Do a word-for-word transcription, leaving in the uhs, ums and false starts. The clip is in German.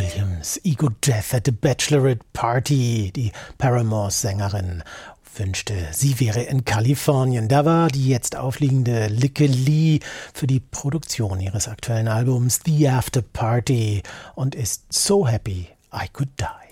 Williams, Ego Death at the Bachelorette Party. Die Paramore-Sängerin wünschte, sie wäre in Kalifornien. Da war die jetzt aufliegende Lykke Li für die Produktion ihres aktuellen Albums The After Party und ist so happy I could die.